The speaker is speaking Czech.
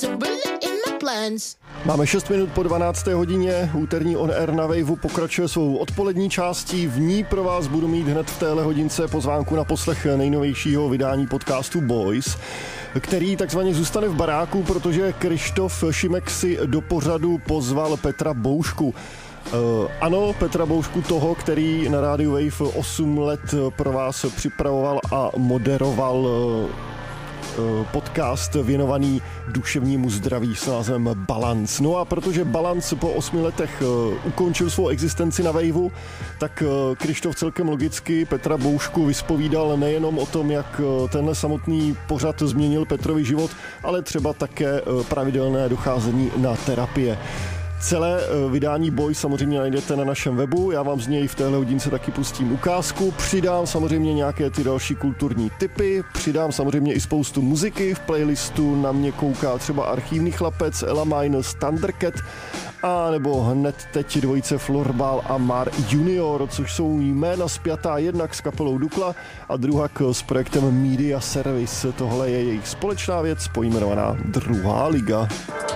Máme 6 minut po 12. hodině, úterní On Air na Waveu pokračuje svou odpolední částí, v ní pro vás budu mít hned v téhle hodince pozvánku na poslech nejnovějšího vydání podcastu Boys, který takzvaně zůstane v baráku, protože Krištof Šimek si do pořadu pozval Petra Boušku. Ano, Petra Boušku, toho, který na rádiu Wave 8 let pro vás připravoval a moderoval podcast věnovaný duševnímu zdraví s názvem Balance. No a protože Balance po 8 letech ukončil svou existenci na Waveu, tak Krištof celkem logicky Petra Boušku vyspovídal nejenom o tom, jak tenhle samotný pořad změnil Petrovi život, ale třeba také pravidelné docházení na terapie. Celé vydání Boys samozřejmě najdete na našem webu, já vám z něj v téhle hodince taky pustím ukázku, přidám samozřejmě nějaké ty další kulturní tipy, přidám samozřejmě i spoustu muziky, v playlistu na mě kouká třeba Archívní chlapec, Ella Minus, Thundercat, a nebo hned teď dvojice Florbal a Mar Junior, což jsou jména spjatá jednak s kapelou Dukla a druhak s projektem Media Service. Tohle je jejich společná věc pojmenovaná Druhá liga.